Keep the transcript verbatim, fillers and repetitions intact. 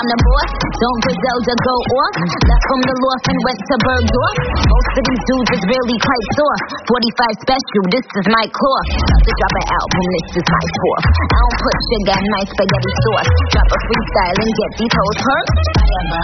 I'm the boss, don't Griselda go off. Left from the loft and west to Bergdorf. Most of these dudes is really quite soft. forty-five special, this is my cloth. About to drop an album, this is my fourth. I don't put sugar in my spaghetti sauce. Drop a freestyle and get these hoes hurt.